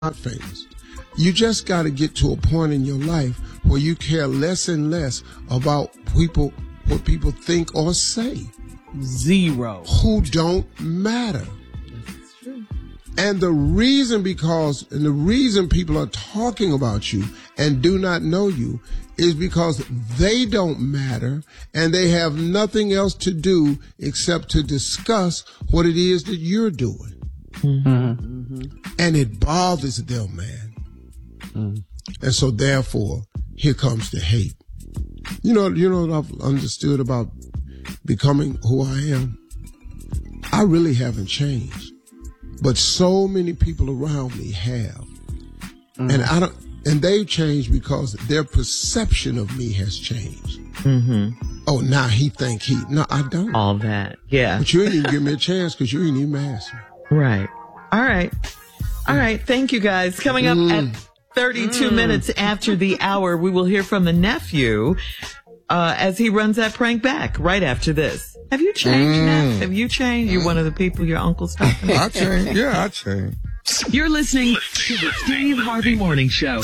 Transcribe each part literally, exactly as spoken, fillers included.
not famous. You just got to get to a point in your life where you care less and less about people, what people think or say. Zero. Who don't matter. That's true. And the reason because, and the reason people are talking about you and do not know you is because they don't matter and they have nothing else to do except to discuss what it is that you're doing. Mm-hmm. Mm-hmm. And it bothers them, man. Mm. And so therefore, here comes the hate. You know, you know what I've understood about becoming who I am? I really haven't changed. But so many people around me have. Mm. And I don't and they've changed because their perception of me has changed. Mm-hmm. Oh, now he think he no, I don't. All that. Yeah. But you ain't even give me a chance because you ain't even asked me. Right. All right. All right. Thank you guys. Coming up mm. at thirty-two mm. minutes after the hour, we will hear from the nephew uh, as he runs that prank back right after this. Have you changed, mm. Neff? Have you changed? You're one of the people your uncle's talking about. I changed. Yeah, I changed. You're listening to the Steve Harvey Morning Show.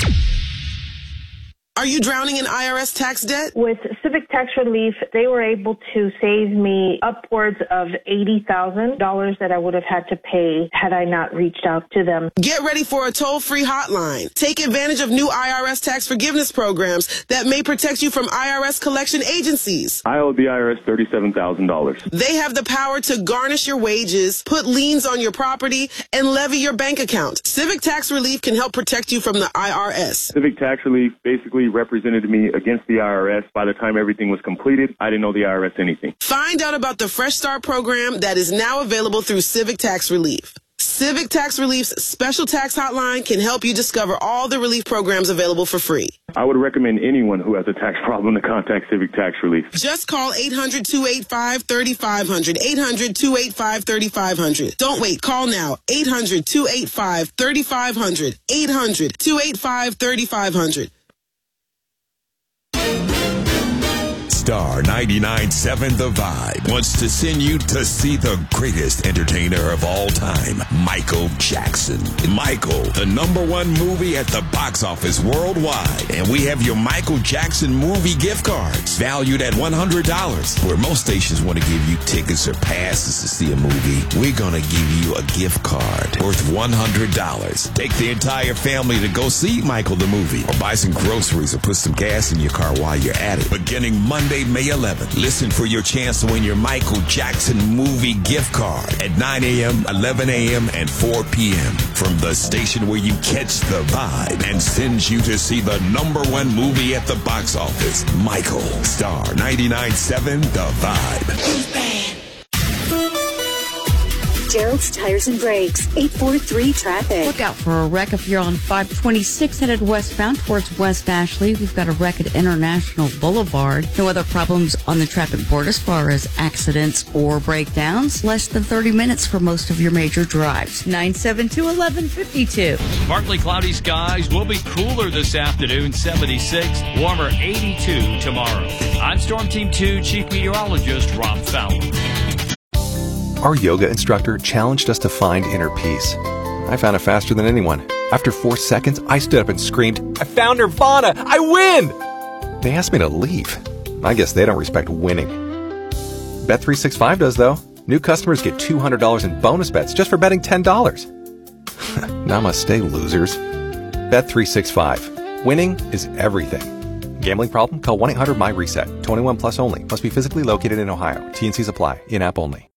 Are you drowning in I R S tax debt? With Civic Tax Relief, they were able to save me upwards of eighty thousand dollars that I would have had to pay had I not reached out to them. Get ready for a toll-free hotline. Take advantage of new I R S tax forgiveness programs that may protect you from I R S collection agencies. I owe the I R S thirty-seven thousand dollars. They have the power to garnish your wages, put liens on your property, and levy your bank account. Civic Tax Relief can help protect you from the I R S. Civic Tax Relief basically represented me against the I R S. By the time everything was completed, I didn't know the I R S anything. Find out about the Fresh Start program that is now available through Civic Tax Relief. Civic Tax Relief's special tax hotline can help you discover all the relief programs available for free. I would recommend anyone who has a tax problem to contact Civic Tax Relief. Just call eight hundred, two eight five, three five zero zero, eight hundred, two eight five, three five zero zero. Don't wait. Call now. eight hundred, two eight five, three five zero zero, eight hundred, two eight five, three five zero zero. Star ninety-nine point seven The Vibe wants to send you to see the greatest entertainer of all time, Michael Jackson. Michael, the number one movie at the box office worldwide. And we have your Michael Jackson movie gift cards valued at one hundred dollars. Where most stations want to give you tickets or passes to see a movie, we're going to give you a gift card worth one hundred dollars. Take the entire family to go see Michael the movie or buy some groceries or put some gas in your car while you're at it. Beginning Monday, May eleventh, listen for your chance to win your Michael Jackson movie gift card at nine a.m., eleven a.m., and four p.m. from the station where you catch the vibe and sends you to see the number one movie at the box office, Michael. Star ninety-nine point seven The Vibe. Gerald's Tires and Brakes, eight four three traffic. Look out for a wreck if you're on five twenty-six headed westbound towards West Ashley. We've got a wreck at International Boulevard. No other problems on the traffic board as far as accidents or breakdowns. Less than thirty minutes for most of your major drives. nine seven two, eleven fifty-two. Partly cloudy skies will be cooler this afternoon, seventy-six. Warmer, eighty-two tomorrow. I'm Storm Team two Chief Meteorologist Rob Fowler. Our yoga instructor challenged us to find inner peace. I found it faster than anyone. After four seconds, I stood up and screamed, "I found Nirvana! I win!" They asked me to leave. I guess they don't respect winning. Bet three sixty-five does, though. New customers get two hundred dollars in bonus bets just for betting ten dollars. Namaste, losers. Bet three sixty-five. Winning is everything. Gambling problem? Call one eight hundred M Y RESET. twenty-one plus only. Must be physically located in Ohio. T and Cs apply. In-app only.